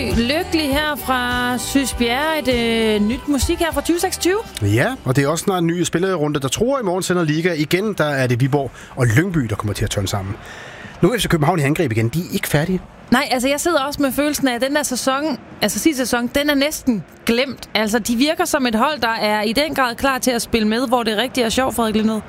Lykkelig her fra Sysbjerg. Et nyt musik her fra 2026. Ja, og det er også snart en ny spillerunde, der tror i morgen sender Liga. Igen, der er det Viborg og Lyngby, der kommer til at tørne sammen. Nu er FC København i angreb igen. De er ikke færdige. Nej, altså jeg sidder også med følelsen af, at den der sæson, altså sidste sæson, den er næsten glemt. Altså de virker som et hold, der er i den grad klar til at spille med, hvor det rigtig er sjovt, Frederik Lindet.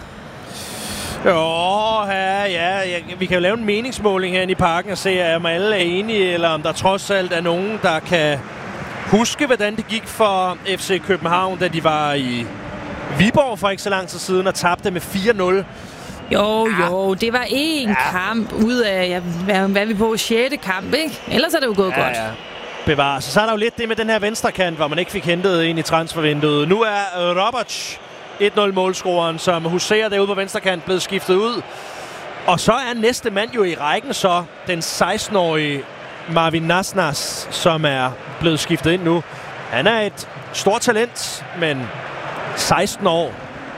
Vi kan jo lave en meningsmåling herinde i Parken og se, om alle er enige, eller om der trods alt er nogen, der kan huske, hvordan det gik for FC København, da de var i Viborg for ikke så lang tid siden og tabte med 4-0. Jo, det var kamp ud af, hvad er vi på, 6. kamp, ikke? Ellers er det jo gået godt. Ja. Bevares. Så er der jo lidt det med den her venstrekant, hvor man ikke fik hentet ind i transfervinduet. Nu er Roberts 1-0-målscoreren, som huserer derude på venstrekant, blevet skiftet ud. Og så er næste mand jo i rækken så den 16-årige Marvin Nasnas, som er blevet skiftet ind nu. Han er et stort talent, men 16 år.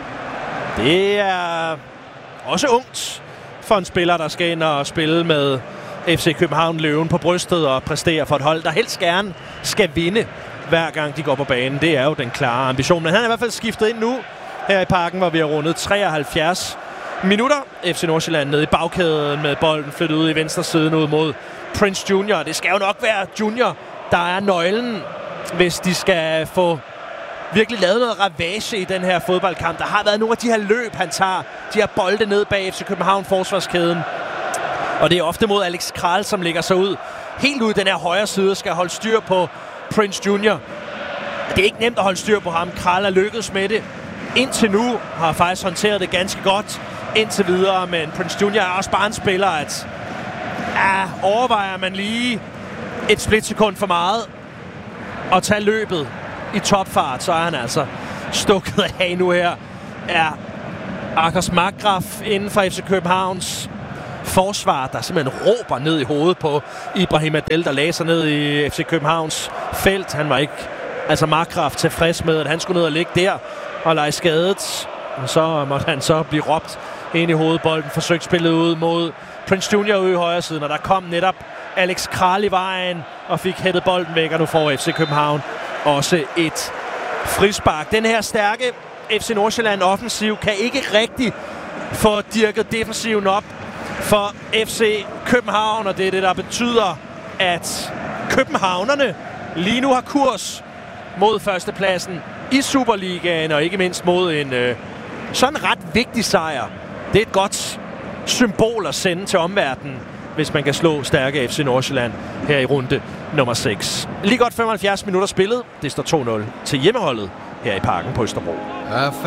Det er også ungt for en spiller, der skal ind og spille med FC København Løven på brystet og præstere for et hold, der helst gerne skal vinde, hver gang de går på banen. Det er jo den klare ambition. Men han er i hvert fald skiftet ind nu her i Parken, hvor vi har rundet 73 minutter. FC Nordsjælland nede i bagkæden med bolden flyttet ud i venstre siden ud mod Prince Junior. Det skal jo nok være Junior, der er nøglen, hvis de skal få virkelig lavet noget ravage i den her fodboldkamp. Der har været nogle af de her løb, han tager. De her bolde ned bag FC København forsvarskæden. Og det er ofte mod Alex Kral, som lægger sig ud helt ud i den her højre side og skal holde styr på Prince Junior. Det er ikke nemt at holde styr på ham. Kral er lykkedes med det. Indtil nu har faktisk håndteret det ganske godt indtil videre, men Prince Junior er også bare en spiller, at overvejer man lige et splitsekund for meget at tage løbet i topfart, så er han altså stukket af nu her. Er Akers Markgraf inden for FC Københavns forsvar, der simpelthen råber ned i hovedet på Ibrahim Adel, der lagde sig ned i FC Københavns felt. Han var ikke, Markgraf, tilfreds med, at han skulle ned og ligge der og lege skadet. Og så måtte han så blive råbt ind i hovedet. Bolden forsøgt spillet ud mod Prince Junior ude i højre siden, og der kom netop Alex Kral i vejen og fik hættet bolden væk, og nu får FC København også et frispark. Den her stærke FC Nordsjælland offensiv kan ikke rigtig få dirket defensiven op for FC København, og det er det, der betyder, at københavnerne lige nu har kurs mod førstepladsen i Superligaen, og ikke mindst mod en sådan ret vigtig sejr. Det er et godt symbol at sende til omverdenen, hvis man kan slå stærke FC Nordsjælland her i runde nummer 6. Lige godt 75 minutter spillet. Det står 2-0 til hjemmeholdet her i Parken på Østerbro.